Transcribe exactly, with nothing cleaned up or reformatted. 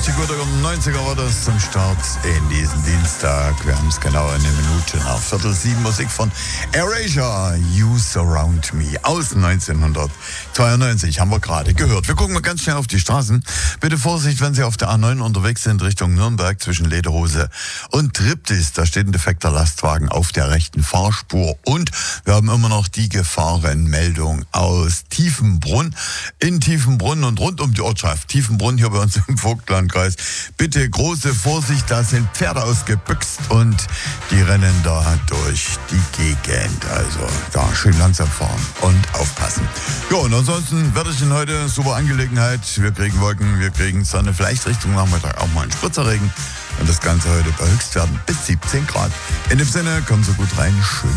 richtig guter neunziger war das zum Start in diesen Dienstag. Wir haben es genau eine Minute nach Viertel sieben. Musik von Erasure, You Surround Me aus neunzehnhundertzweiundneunzig haben wir gerade gehört. Wir gucken mal ganz schnell auf die Straßen. Bitte Vorsicht, wenn Sie auf der A neun unterwegs sind Richtung Nürnberg zwischen Lederhose und Triptis. Da steht ein defekter Lastwagen auf der rechten Fahrspur. Und wir haben immer noch die Gefahrenmeldung aus Tiefenbrunn. In Tiefenbrunn und rund um die Ortschaft Tiefenbrunn hier bei uns im Vogtlandkreis. Bitte große Vorsicht, da sind Pferde ausgebüxt und die rennen da durch die Gegend. Also da schön langsam fahren und aufpassen. Ja, und ansonsten werde ich Ihnen heute super Angelegenheit. Wir kriegen Wolken, wir kriegen Sonne, vielleicht Richtung Nachmittag auch mal einen Spritzerregen. Und das Ganze heute bei Höchstwerten bis siebzehn Grad. In dem Sinne, kommen Sie gut rein. Schön.